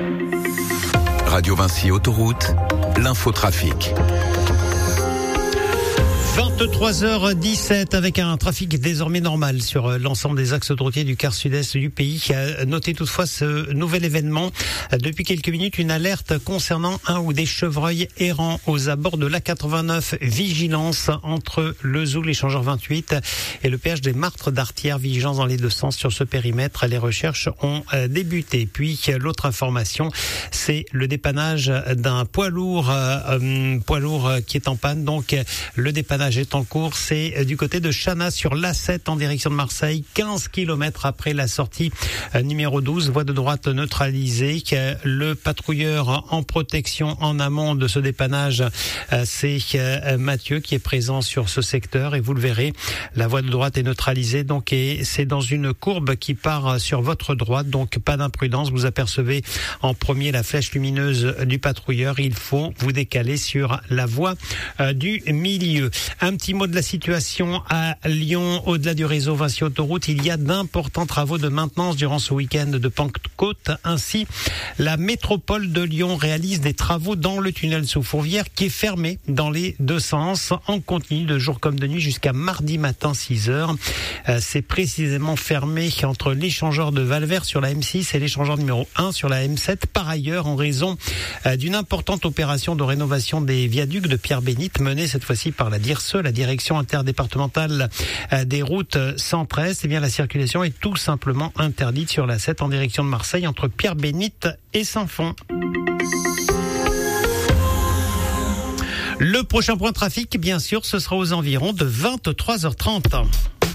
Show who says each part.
Speaker 1: Radio Vinci Autoroute, l'infotrafic.
Speaker 2: 23h17 avec un trafic désormais normal sur l'ensemble des axes routiers du quart sud-est du pays. Notez toutefois ce nouvel événement. Depuis quelques minutes, une alerte concernant un ou des chevreuils errants aux abords de l'A89. Vigilance entre le Zoul, l'échangeur 28 et le péage des Martres d'Artière. Vigilance dans les deux sens sur ce périmètre. Les recherches ont débuté. Puis l'autre information, c'est le dépannage d'un poids lourd qui est en panne. Donc le dépannage est en cours, c'est du côté de Chana sur l'A7 en direction de Marseille, 15 km après la sortie numéro 12, voie de droite neutralisée. Le patrouilleur en protection en amont de ce dépannage, c'est Mathieu qui est présent sur ce secteur et vous le verrez, la voie de droite est neutralisée donc et c'est dans une courbe qui part sur votre droite, donc pas d'imprudence, vous apercevez en premier la flèche lumineuse du patrouilleur, il faut vous décaler sur la voie du milieu. Un petit mot de la situation à Lyon. Au-delà du réseau Vinci Autoroute, il y a d'importants travaux de maintenance durant ce week-end de Pentecôte. Ainsi, la métropole de Lyon réalise des travaux dans le tunnel sous Fourvière qui est fermé dans les deux sens en continu de jour comme de nuit jusqu'à mardi matin 6h. C'est précisément fermé entre l'échangeur de Valvert sur la M6 et l'échangeur numéro 1 sur la M7. Par ailleurs, en raison d'une importante opération de rénovation des viaducs de Pierre-Bénite menée cette fois-ci par la la direction interdépartementale des routes 113, eh bien la circulation est tout simplement interdite sur la 7 en direction de Marseille entre Pierre-Bénite et Saint-Fond. Le prochain point trafic, bien sûr, ce sera aux environs de 23h30.